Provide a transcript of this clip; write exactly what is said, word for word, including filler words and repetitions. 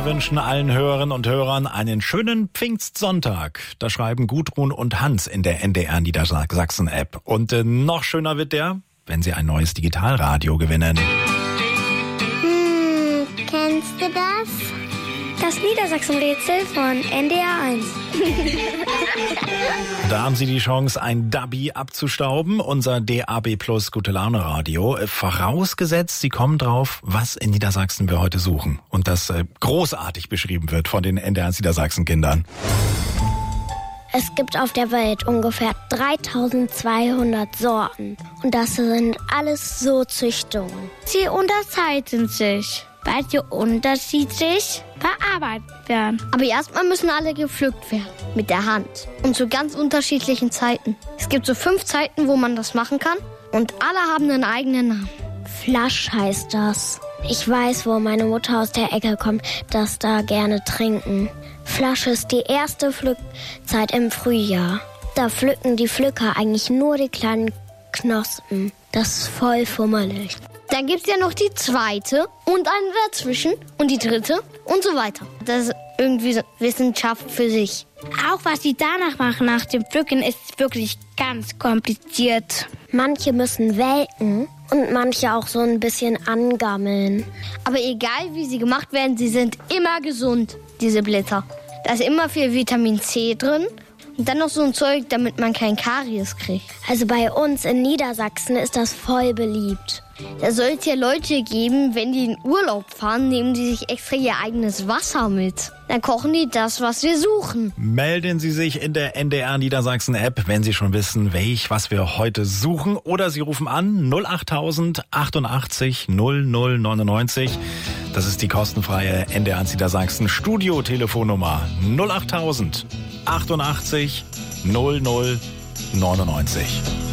Wir wünschen allen Hörerinnen und Hörern einen schönen Pfingstsonntag. Das schreiben Gudrun und Hans in der N D R Niedersachsen-App. Und äh, noch schöner wird der, wenn Sie ein neues Digitalradio gewinnen. Hm, kennst du das? Das Niedersachsen-Rätsel von N D R eins. Da haben Sie die Chance, ein Dabi abzustauben, unser D A B Plus Gute-Laune-Radio. Vorausgesetzt, Sie kommen drauf, was in Niedersachsen wir heute suchen. Und das äh, großartig beschrieben wird von den N D R eins Niedersachsen-Kindern. Es gibt auf der Welt ungefähr dreitausendzweihundert Sorten. Und das sind alles so Züchtungen. Sie unterscheiden sich, weil sie unterschiedlich verarbeitet werden. Aber erstmal müssen alle gepflückt werden. Mit der Hand. Und zu ganz unterschiedlichen Zeiten. Es gibt so fünf Zeiten, wo man das machen kann. Und alle haben einen eigenen Namen. Flasch heißt das. Ich weiß, wo meine Mutter aus der Ecke kommt, dass da gerne trinken. Flasch ist die erste Pflückzeit im Frühjahr. Da pflücken die Pflücker eigentlich nur die kleinen Knospen. Das ist voll fummelig. Dann gibt's ja noch die zweite und eine dazwischen und die dritte und so weiter. Das ist irgendwie Wissenschaft für sich. Auch was sie danach machen, nach dem Pflücken, ist wirklich ganz kompliziert. Manche müssen welken und manche auch so ein bisschen angammeln. Aber egal wie sie gemacht werden, sie sind immer gesund, diese Blätter. Da ist immer viel Vitamin C drin. Und dann noch so ein Zeug, damit man kein Karies kriegt. Also bei uns in Niedersachsen ist das voll beliebt. Da soll es ja Leute geben, wenn die in Urlaub fahren, nehmen die sich extra ihr eigenes Wasser mit. Dann kochen die das, was wir suchen. Melden Sie sich in der N D R Niedersachsen-App, wenn Sie schon wissen, welch, was wir heute suchen. Oder Sie rufen an null achttausend achtundachtzig null null neunundneunzig. Das ist die kostenfreie N D R Niedersachsen Studio-Telefonnummer null achttausend achtundachtzig null null neunundneunzig.